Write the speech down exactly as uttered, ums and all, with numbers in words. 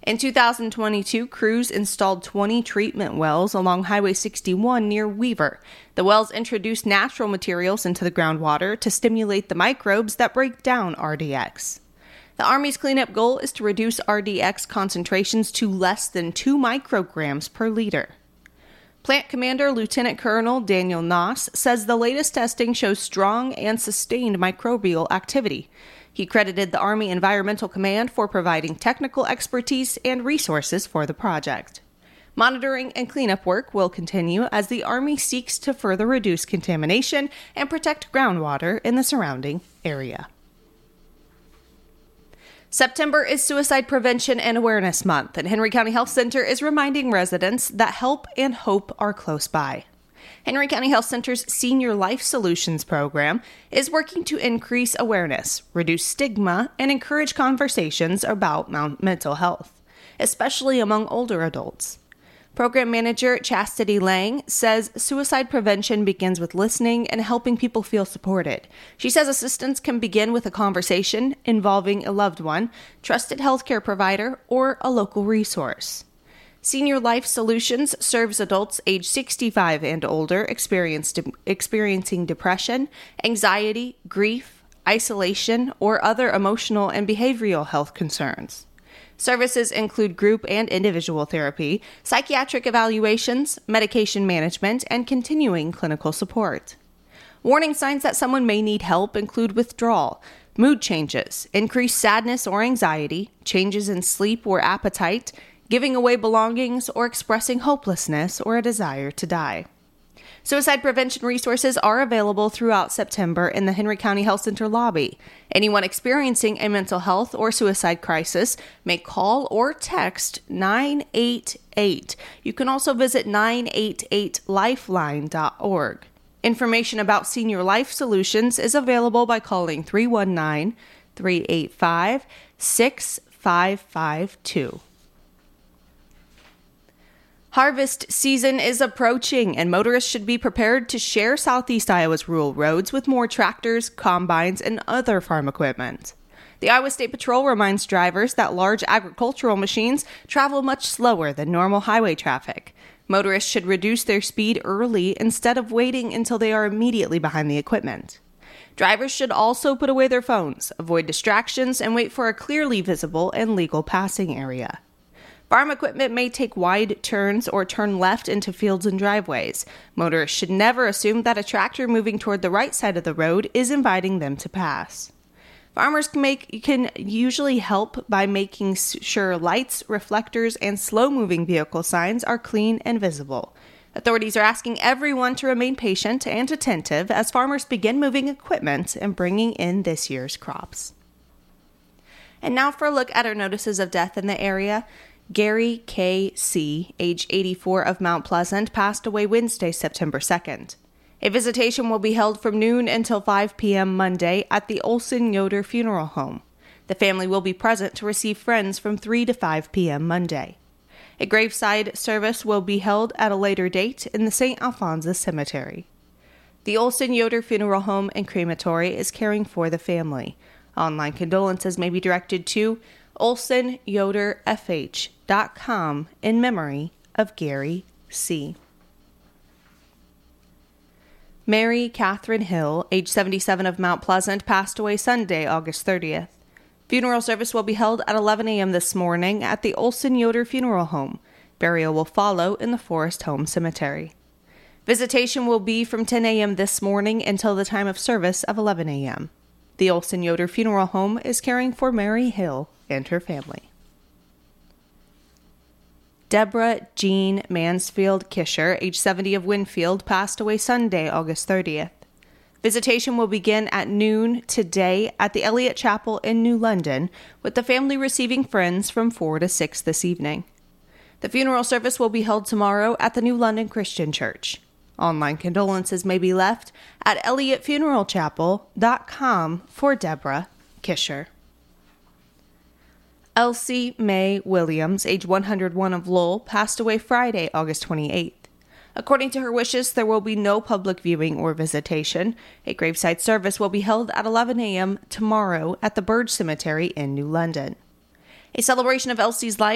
In two thousand twenty-two, crews installed twenty treatment wells along Highway sixty-one near Weaver. The wells introduce natural materials into the groundwater to stimulate the microbes that break down R D X. The Army's cleanup goal is to reduce R D X concentrations to less than two micrograms per liter. Plant Commander Lieutenant Colonel Daniel Noss says the latest testing shows strong and sustained microbial activity. He credited the Army Environmental Command for providing technical expertise and resources for the project. Monitoring and cleanup work will continue as the Army seeks to further reduce contamination and protect groundwater in the surrounding area. September is Suicide Prevention and Awareness Month, and Henry County Health Center is reminding residents that help and hope are close by. Henry County Health Center's Senior Life Solutions program is working to increase awareness, reduce stigma, and encourage conversations about mental health, especially among older adults. Program Manager Chastity Lang says suicide prevention begins with listening and helping people feel supported. She says assistance can begin with a conversation involving a loved one, trusted healthcare provider, or a local resource. Senior Life Solutions serves adults age sixty-five and older experiencing depression, anxiety, grief, isolation, or other emotional and behavioral health concerns. Services include group and individual therapy, psychiatric evaluations, medication management, and continuing clinical support. Warning signs that someone may need help include withdrawal, mood changes, increased sadness or anxiety, changes in sleep or appetite, giving away belongings, or expressing hopelessness or a desire to die. Suicide prevention resources are available throughout September in the Henry County Health Center lobby. Anyone experiencing a mental health or suicide crisis may call or text nine eight eight. You can also visit nine eight eight lifeline dot org. Information about Senior Life Solutions is available by calling three one nine, three eight five, six five five two. Harvest season is approaching, and motorists should be prepared to share Southeast Iowa's rural roads with more tractors, combines, and other farm equipment. The Iowa State Patrol reminds drivers that large agricultural machines travel much slower than normal highway traffic. Motorists should reduce their speed early instead of waiting until they are immediately behind the equipment. Drivers should also put away their phones, avoid distractions, and wait for a clearly visible and legal passing area. Farm equipment may take wide turns or turn left into fields and driveways. Motorists should never assume that a tractor moving toward the right side of the road is inviting them to pass. Farmers can, make, can usually help by making sure lights, reflectors, and slow-moving vehicle signs are clean and visible. Authorities are asking everyone to remain patient and attentive as farmers begin moving equipment and bringing in this year's crops. And now for a look at our notices of death in the area. Gary K. C., age eighty-four, of Mount Pleasant, passed away Wednesday, September second. A visitation will be held from noon until five p.m. Monday at the Olson Yoder Funeral Home. The family will be present to receive friends from three to five p.m. Monday. A graveside service will be held at a later date in the Saint Alphonsus Cemetery. The Olson Yoder Funeral Home and Crematory is caring for the family. Online condolences may be directed to olson yoder f h dot com in memory of Gary C. Mary Catherine Hill, age seventy-seven, of Mount Pleasant, passed away Sunday, August thirtieth. Funeral service will be held at eleven a.m. this morning at the Olson Yoder Funeral Home. Burial will follow in the Forest Home Cemetery. Visitation will be from ten a.m. this morning until the time of service of eleven a.m. The Olson Yoder Funeral Home is caring for Mary Hill and her family. Deborah Jean Mansfield Kisher, age seventy, of Winfield, passed away Sunday, August thirtieth. Visitation will begin at noon today at the Elliott Chapel in New London, with the family receiving friends from four to six this evening. The funeral service will be held tomorrow at the New London Christian Church. Online condolences may be left at elliott funeral chapel dot com for Deborah Kisher. Elsie Mae Williams, age one hundred one, of Lowell, passed away Friday, August twenty-eighth. According to her wishes, there will be no public viewing or visitation. A graveside service will be held at eleven a.m. tomorrow at the Burge Cemetery in New London. A celebration of Elsie's life